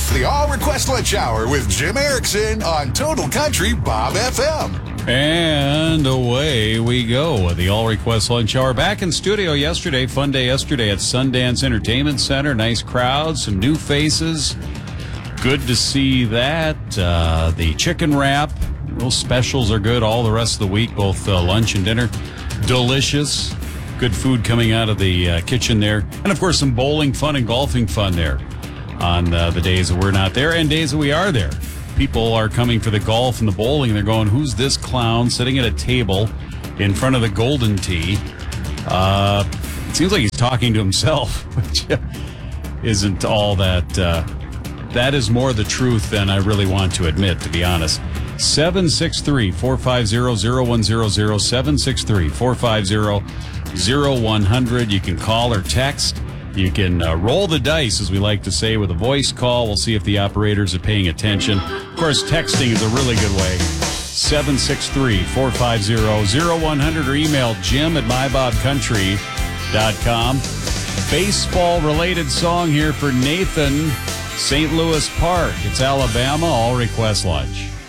It's the All Request Lunch Hour with Jim Erickson on Total Country Bob FM. And away we go with the All Request Lunch Hour. Back in studio yesterday, fun day yesterday at Sundance Entertainment Center. Nice crowd, some new faces. Good to see that. The chicken wrap, those specials are good all the rest of the week, both lunch and dinner. Delicious. Good food coming out of the kitchen there. And, of course, some bowling fun and golfing fun there on the days that we're not there and days that we are there. People are coming for the golf and the bowling, and they're going, who's this clown sitting at a table in front of the Golden Tee? It seems like he's talking to himself, which isn't all that. That is more the truth than I really want to admit, to be honest. 763-450-0100, 763-450-0100. You can call or text. You can roll the dice, as we like to say, with a voice call. We'll see if the operators are paying attention. Of course, texting is a really good way. 763-450-0100 or email jim@mybobcountry.com. Baseball-related song here for Nathan, St. Louis Park. It's Alabama, All Request Lunch.